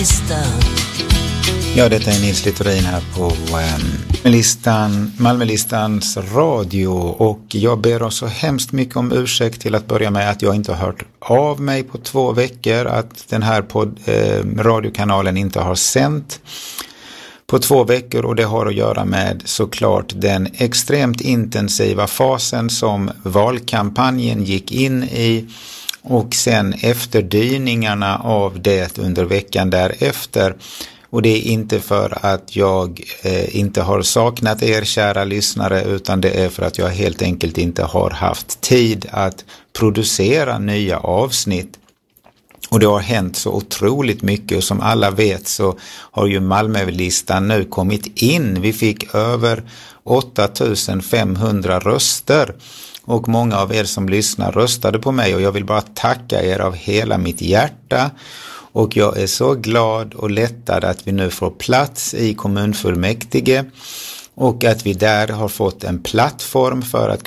Ja, detta är Nils Littorin här på Malmölistans radio, och jag ber så hemskt mycket om ursäkt till att börja med att jag inte har hört av mig på 2 veckor, att den här radiokanalen inte har sänt på 2 veckor, och det har att göra med såklart den extremt intensiva fasen som valkampanjen gick in i, och sen efterdyningarna av det under veckan därefter. Och det är inte för att jag inte har saknat er kära lyssnare, utan det är för att jag helt enkelt inte har haft tid att producera nya avsnitt. Och det har hänt så otroligt mycket, och som alla vet så har ju Malmölistan nu kommit in. Vi fick över 8500 röster, och många av er som lyssnar röstade på mig, och jag vill bara tacka er av hela mitt hjärta. Och jag är så glad och lättad att vi nu får plats i kommunfullmäktige, och att vi där har fått en plattform för att